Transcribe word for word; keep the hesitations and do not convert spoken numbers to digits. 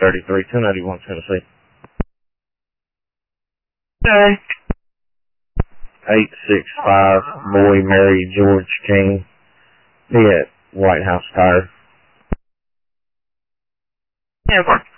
thirty-three, two ninety-one, Tennessee. Okay. eight six five, Boy, Mary, George, King. Be at White House Tire. Yeah, of course.